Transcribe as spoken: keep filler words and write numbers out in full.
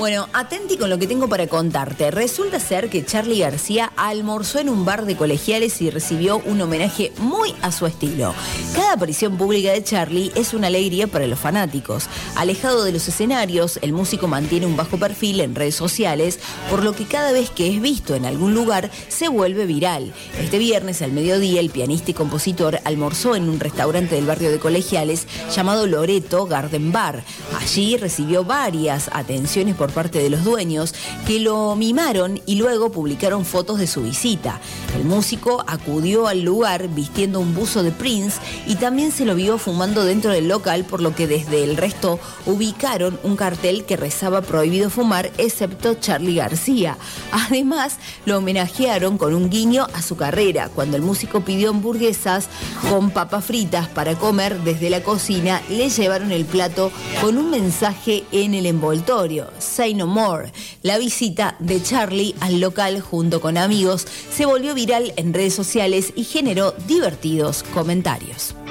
Bueno, atenti con lo que tengo para contarte. Resulta ser que Charly García almorzó en un bar de colegiales y recibió un homenaje muy a su estilo. Cada aparición pública de Charly es una alegría para los fanáticos. Alejado de los escenarios, el músico mantiene un bajo perfil en redes sociales, por lo que cada vez que es visto en algún lugar se vuelve viral. Este viernes al mediodía, el pianista y compositor almorzó en un restaurante del barrio de Colegiales llamado Loreto Garden Bar. Allí recibió varias atenciones por parte de los dueños, que lo mimaron y luego publicaron fotos de su visita. El músico acudió al lugar vistiendo un buzo de Prince y también se lo vio fumando dentro del local, por lo que desde el resto ubicaron un cartel que rezaba prohibido fumar excepto Charly García. Además, lo homenajearon con un guiño a su carrera, cuando el músico pidió hamburguesas con papas fritas para comer. Desde la cocina le llevaron el plato con un mensaje en el envoltorio: Say no more. La visita de Charly al local junto con amigos se volvió viral en redes sociales y generó divertidos comentarios.